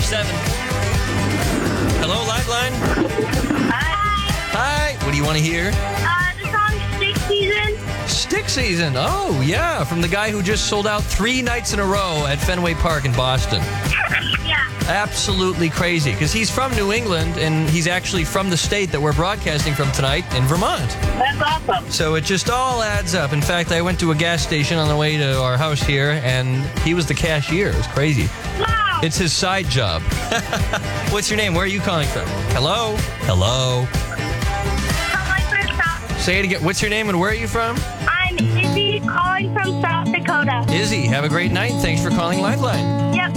7. Hello, Liveline. Hi. What do you want to hear? The song Stick Season. Stick Season. Oh, yeah. From the guy who just sold out 3 nights in a row at Fenway Park in Boston. Yeah. Absolutely crazy. Because he's from New England, and he's actually from the state that we're broadcasting from tonight in Vermont. That's awesome. So it just all adds up. In fact, I went to a gas station on the way to our house here, and he was the cashier. It was crazy. Wow. It's his side job. What's your name? Where are you calling from? Hello? Hello? From my first stop. Say it again. What's your name and where are you from? I'm Izzy calling from South Dakota. Izzy. Have a great night. Thanks for calling Lifeline. Yep.